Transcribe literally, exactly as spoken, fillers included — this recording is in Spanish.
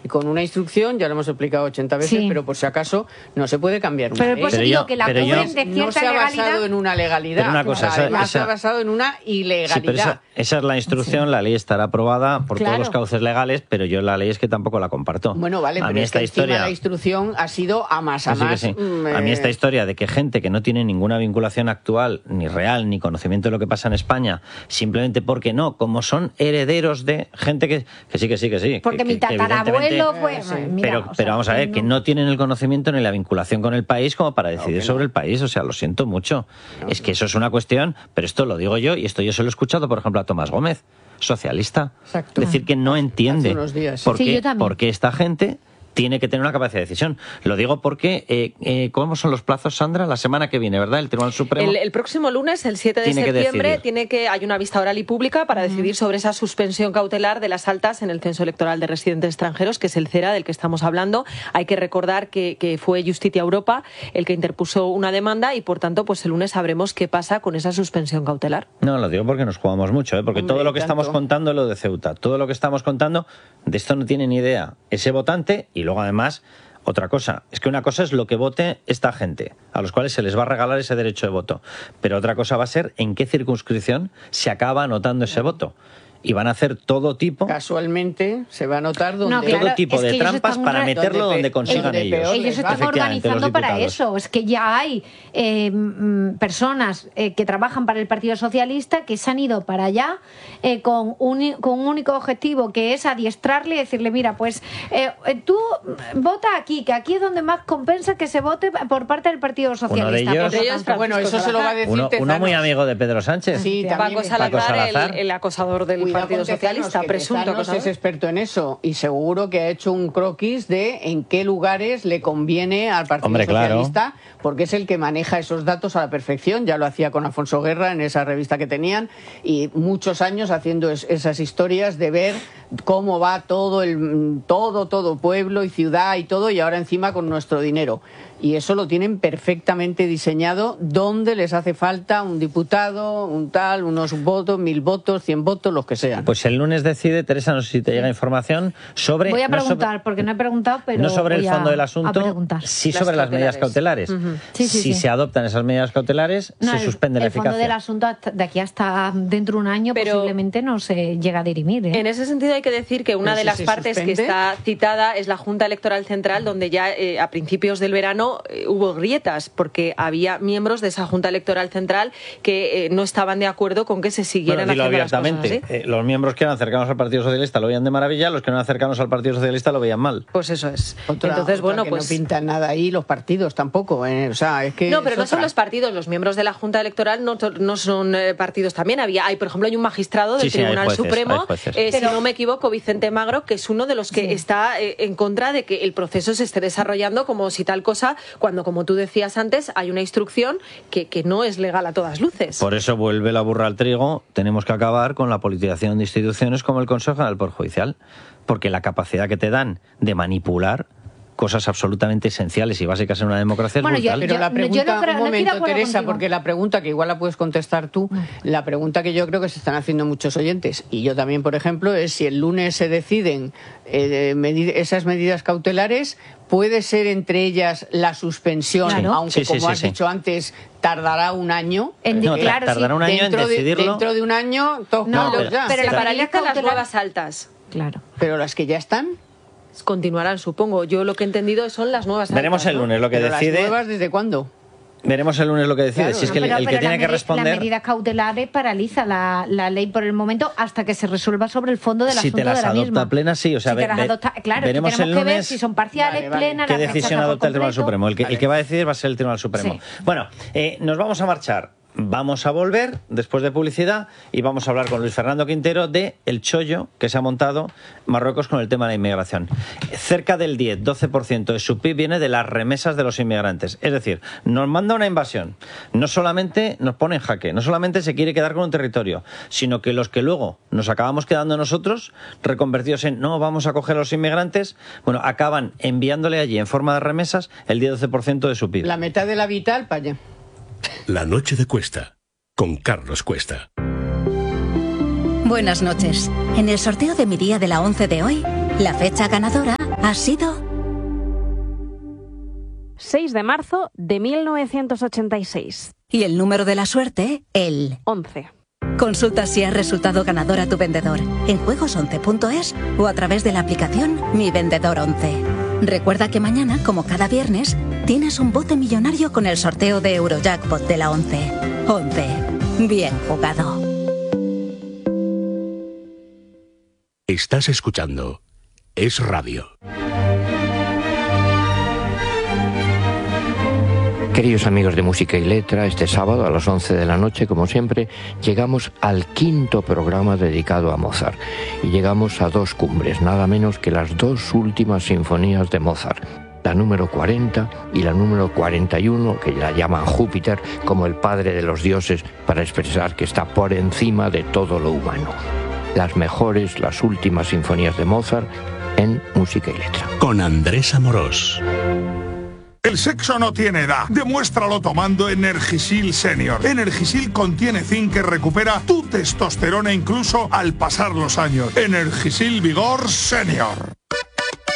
con una instrucción, ya lo hemos explicado ochenta veces, sí. pero por si acaso no se puede cambiar una pero ley. Pues pero digo que la pero yo, de cierta no se ha legalidad. basado en una legalidad, pero una cosa, esa, además esa, se ha basado en una ilegalidad. Sí, pero esa, esa es la instrucción, sí. La ley estará aprobada por claro. todos los cauces legales, pero yo la ley es que tampoco la comparto. Bueno, vale, a pero mí es esta que historia... la instrucción ha sido a más a Así más. Sí. Mm, a mí esta historia de que gente que no tiene ninguna vinculación actual, ni real, ni conocimiento de lo que pasa en España, simplemente porque no, como son herederos de gente que, que sí, que sí, que sí. Porque que, mi tatarabuelo fue... Eh, sí. Mira, pero, o sea, pero vamos a ver, no... que no tienen el conocimiento ni la vinculación con el país como para decidir no, sobre no. el país. O sea, lo siento mucho. No, es que eso es una cuestión, pero esto lo digo yo, y esto yo se lo he escuchado, por ejemplo, a Tomás Gómez, socialista. Exacto. Decir que no entiende por qué, sí, por qué esta gente tiene que tener una capacidad de decisión. Lo digo porque, eh, eh, ¿cómo son los plazos, Sandra? La semana que viene, ¿verdad? El Tribunal Supremo... El, el próximo lunes, el siete de tiene septiembre, que tiene que hay una vista oral y pública para uh-huh. decidir sobre esa suspensión cautelar de las altas en el Censo Electoral de Residentes Extranjeros, que es el CERA del que estamos hablando. Hay que recordar que, que fue Justicia Europa el que interpuso una demanda y, por tanto, pues el lunes sabremos qué pasa con esa suspensión cautelar. No, lo digo porque nos jugamos mucho, ¿eh? Porque Hombre, todo lo que tanto. estamos contando es lo de Ceuta. Todo lo que estamos contando, de esto no tiene ni idea ese votante y luego, además... Otra cosa, es que una cosa es lo que vote esta gente, a los cuales se les va a regalar ese derecho de voto, pero otra cosa va a ser en qué circunscripción se acaba anotando ese voto. Y van a hacer todo tipo... Casualmente se va a anotar donde... No, claro, todo tipo es de trampas para meterlo donde, donde consigan donde ellos. Ellos se están organizando para eso. Es que ya hay eh, personas eh, que trabajan para el Partido Socialista que se han ido para allá eh, con, un, con un único objetivo, que es adiestrarle y decirle, mira, pues eh, tú vota aquí, que aquí es donde más compensa que se vote por parte del Partido Socialista. Uno de ellos, por ellos bueno, eso se lo va a decir uno, uno muy amigo de Pedro Sánchez. Sí, Paco Salazar, el, el acosador del Cuidado Partido Socialista, presunto acosador. Es experto en eso y seguro que ha hecho un croquis de en qué lugares le conviene al Partido Hombre, Socialista, claro. porque es el que maneja esos datos a la perfección. Ya lo hacía con Alfonso Guerra en esa revista que tenían y muchos años haciendo es, esas historias de ver cómo va todo el todo todo pueblo y ciudad y todo, y ahora encima con nuestro dinero. Y eso lo tienen perfectamente diseñado, donde les hace falta un diputado, un tal, unos votos, mil votos, cien votos, los que sean. Pues el lunes decide, Teresa, no sé si te llega información sobre... Voy a preguntar, no sobre, porque no he preguntado, pero no sobre voy el fondo a, del asunto, sí sobre las, las medidas cautelares. Uh-huh. sí, sí, si sí. se adoptan esas medidas cautelares, no, se el, suspende el la eficacia. El fondo del asunto de aquí hasta dentro de un año pero posiblemente no se llega a dirimir. ¿eh? En ese sentido hay que decir que una pero de si las se partes suspende. que está citada es la Junta Electoral Central, donde ya eh, a principios del verano eh, hubo grietas, porque había miembros de esa Junta Electoral Central que eh, no estaban de acuerdo con que se siguieran bueno, haciendo abiertamente. las cosas así. Eh, los miembros que eran cercanos al Partido Socialista lo veían de maravilla, los que no eran cercanos al Partido Socialista lo veían mal. Pues eso es. Otra, Entonces, otra bueno, que pues... no pintan nada ahí los partidos tampoco. Eh. O sea, es que no, pero es no otra. son los partidos, los miembros de la Junta Electoral no, no son eh, partidos también. Había, hay, por ejemplo, hay un magistrado del sí, sí, Tribunal jueces, Supremo, eh, pero... si no me equivoco, Vicente Magro, que es uno de los que sí. está eh, en contra de que el proceso se esté desarrollando como si tal cosa, cuando, como tú decías antes, hay una instrucción que, que no es legal a todas luces. Por eso vuelve la burra al trigo, tenemos que acabar con la politización de instituciones como el Consejo General del Poder Judicial, porque la capacidad que te dan de manipular cosas absolutamente esenciales y básicas en una democracia bueno, es brutal. Yo, Pero la pregunta, yo no creo, un momento, no Teresa, contigo. porque la pregunta, que igual la puedes contestar tú, no. la pregunta que yo creo que se están haciendo muchos oyentes, y yo también, por ejemplo, es si el lunes se deciden eh, medir esas medidas cautelares, puede ser entre ellas la suspensión, claro. aunque sí, sí, como sí, has sí. dicho antes, tardará un año. En no, claro, tardará sí. un año dentro en decidirlo. De, dentro de un año, todos no, pero, ya. Pero se paralizan las cautelar... nuevas altas. Claro. Pero las que ya están... Continuarán, supongo. Yo lo que he entendido son las nuevas Veremos altas, el ¿no? lunes lo que ¿Pero decide. las nuevas desde cuándo? Veremos el lunes lo que decide. Claro, si es no, que pero, el, el pero que tiene la que medi- responder... Las medidas cautelares paraliza la, la ley por el momento hasta que se resuelva sobre el fondo del si asunto te las de la adopta misma. plenas, sí. O sea, si te ve, las ve, adopta, claro, veremos tenemos el que ver lunes si son parciales, vale, vale. plenas... qué las decisión rechazas por adopta el Tribunal completo. Supremo. El que, Vale. el que va a decidir va a ser el Tribunal Supremo. Sí. Bueno, eh, nos vamos a marchar. Vamos a volver después de publicidad y vamos a hablar con Luis Fernando Quintero de el chollo que se ha montado Marruecos con el tema de la inmigración. Cerca del diez a doce por ciento de su P I B viene de las remesas de los inmigrantes. Es decir, nos manda una invasión. No solamente nos pone en jaque, no solamente se quiere quedar con un territorio, sino que los que luego nos acabamos quedando nosotros, reconvertidos en no vamos a coger a los inmigrantes, bueno, acaban enviándole allí en forma de remesas el diez a doce por ciento de su P I B. La mitad de la vital para allá. La noche de Cuesta, con Carlos Cuesta. Buenas noches. En el sorteo de mi día de la once de hoy, la fecha ganadora ha sido... seis de marzo de mil novecientos ochenta y seis. Y el número de la suerte, el... once. Consulta si has resultado ganador a tu vendedor en juegos once punto es o a través de la aplicación Mi Vendedor once. Recuerda que mañana, como cada viernes, tienes un bote millonario con el sorteo de Eurojackpot de la once. once. Bien jugado. Estás escuchando Es Radio. Queridos amigos de Música y Letra, este sábado a las once de la noche, como siempre, llegamos al quinto programa dedicado a Mozart. Y llegamos a dos cumbres, nada menos que las dos últimas sinfonías de Mozart. La número cuarenta y la número cuarenta y uno, que la llaman Júpiter como el padre de los dioses, para expresar que está por encima de todo lo humano. Las mejores, las últimas sinfonías de Mozart en Música y Letra. Con Andrés Amorós. El sexo no tiene edad. Demuéstralo tomando Energisil Senior. Energisil contiene zinc que recupera tu testosterona incluso al pasar los años. Energisil Vigor Senior.